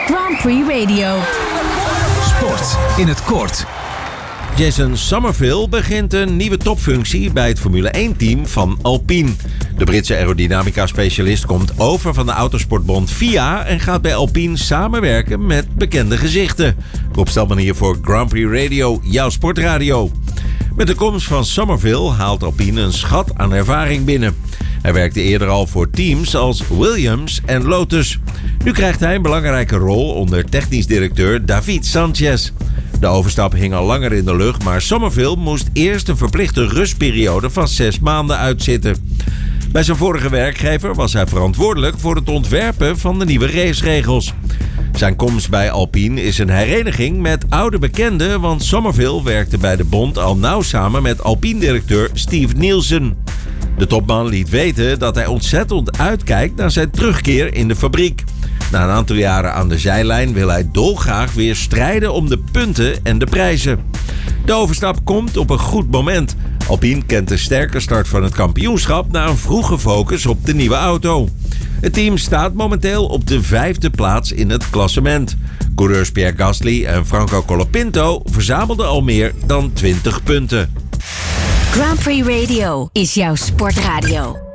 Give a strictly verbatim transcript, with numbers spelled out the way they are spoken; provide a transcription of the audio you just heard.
Grand Prix Radio. Sport in het kort. Jason Somerville begint een nieuwe topfunctie bij het Formule één-team van Alpine. De Britse aerodynamica-specialist komt over van de autosportbond F I A en gaat bij Alpine samenwerken met bekende gezichten. Rob Stelman hier voor Grand Prix Radio, jouw sportradio. Met de komst van Somerville haalt Alpine een schat aan ervaring binnen. Hij werkte eerder al voor teams als Williams en Lotus. Nu krijgt hij een belangrijke rol onder technisch directeur David Sanchez. De overstap hing al langer in de lucht, maar Somerville moest eerst een verplichte rustperiode van zes maanden uitzitten. Bij zijn vorige werkgever was hij verantwoordelijk voor het ontwerpen van de nieuwe raceregels. Zijn komst bij Alpine is een hereniging met oude bekenden, want Somerville werkte bij de bond al nauw samen met Alpine-directeur Steve Nielsen. De topman liet weten dat hij ontzettend uitkijkt naar zijn terugkeer in de fabriek. Na een aantal jaren aan de zijlijn wil hij dolgraag weer strijden om de punten en de prijzen. De overstap komt op een goed moment. Alpine kent de sterke start van het kampioenschap na een vroege focus op de nieuwe auto. Het team staat momenteel op de vijfde plaats in het klassement. Coureurs Pierre Gasly en Franco Colapinto verzamelden al meer dan twintig punten. Grand Prix Radio is jouw sportradio.